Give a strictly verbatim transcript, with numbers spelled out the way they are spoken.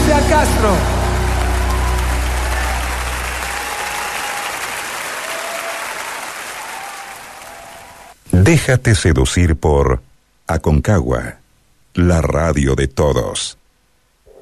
Alicia Castro. Déjate seducir por Aconcagua, la radio de todos.